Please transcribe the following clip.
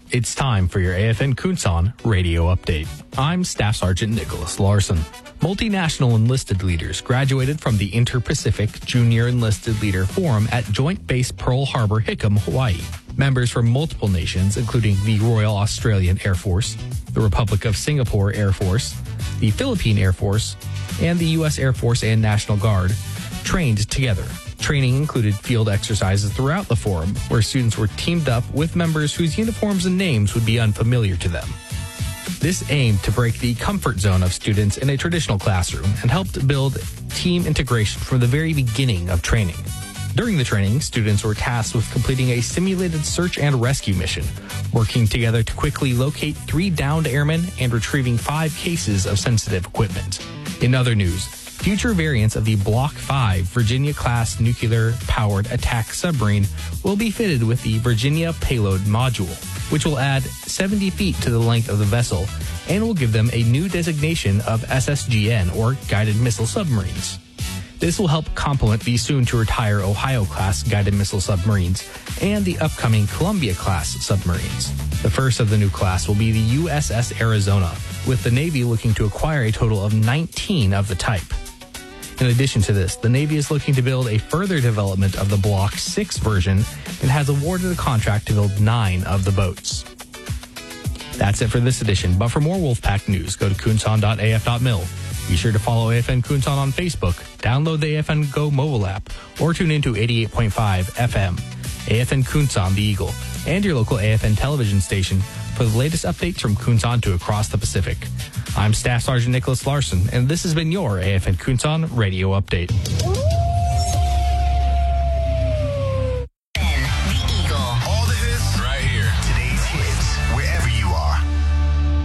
It's time for your AFN Kunsan radio update. I'm Staff Sergeant Nicholas Larson. Multinational enlisted leaders graduated from the Inter-Pacific Junior Enlisted Leader Forum at Joint Base Pearl Harbor, Hickam, Hawaii. Members from multiple nations, including the Royal Australian Air Force, the Republic of Singapore Air Force, the Philippine Air Force, and the U.S. Air Force and National Guard, trained together. Training included field exercises throughout the forum, where students were teamed up with members whose uniforms and names would be unfamiliar to them. This aimed to break the comfort zone of students in a traditional classroom and helped build team integration from the very beginning of training. During the training, students were tasked with completing a simulated search and rescue mission, working together to quickly locate 3 downed airmen and retrieving 5 cases of sensitive equipment. In other news, future variants of the Block 5 Virginia-class nuclear-powered attack submarine will be fitted with the Virginia Payload Module, which will add 70 feet to the length of the vessel and will give them a new designation of SSGN, or Guided Missile Submarines. This will help complement the soon-to-retire Ohio-class guided missile submarines and the upcoming Columbia-class submarines. The first of the new class will be the USS Arizona, with the Navy looking to acquire a total of 19 of the type. In addition to this, the Navy is looking to build a further development of the Block 6 version and has awarded a contract to build 9 of the boats. That's it for this edition, but for more Wolfpack news, go to kunsan.af.mil. Be sure to follow AFN Kunsan on Facebook, download the AFN Go mobile app, or tune into 88.5 FM. AFN Kunsan, the Eagle, and your local AFN television station for the latest updates from Kunsan to across the Pacific. I'm Staff Sergeant Nicholas Larson, and this has been your AFN Kunsan Radio Update.